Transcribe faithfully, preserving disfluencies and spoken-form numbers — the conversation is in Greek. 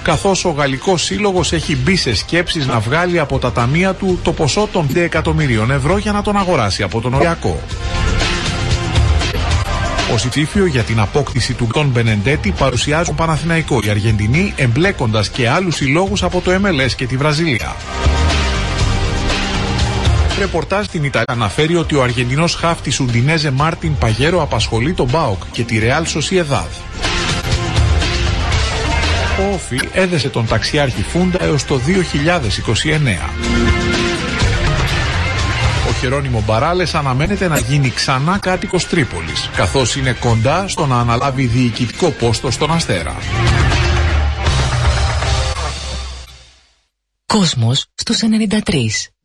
καθώς ο Γαλλικός Σύλλογος έχει μπει σε σκέψεις να βγάλει από τα ταμεία του το ποσό των πέντε εκατομμυρίων ευρώ για να τον αγοράσει από τον Ολυμπιακό. Ως υποψήφιο για την απόκτηση του Τον Μπενεντέτη παρουσιάζουν Παναθηναϊκό οι Αργεντινοί, εμπλέκοντας και άλλους συλλόγους από το εμ ελ ες και τη Βραζιλία. Ρεπορτάζ στην Ιταλία αναφέρει ότι ο Αργεντινός χάφτης Ουντινέζε Μάρτιν Παγέρο απασχολεί τον ΠΑΟΚ και τη Ρεάλ Σοσιεδάδ. Ο Όφι έδεσε τον ταξιάρχη Φούντα έως το δύο χιλιάδες είκοσι εννέα. Ο Χερόνιμο Μπαράλες αναμένεται να γίνει ξανά κάτοικος Τρίπολης, καθώς είναι κοντά στο να αναλάβει διοικητικό πόστο στον Αστέρα. Κόσμος στους ενενήντα τρία.